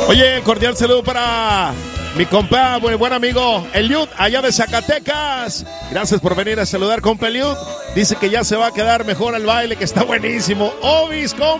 Oye, cordial saludo para mi compa, buen amigo Eliud, allá de Zacatecas. Gracias por venir a saludar, compa Eliud. Dice que ya se va a quedar mejor el baile, que está buenísimo. Obis, compa.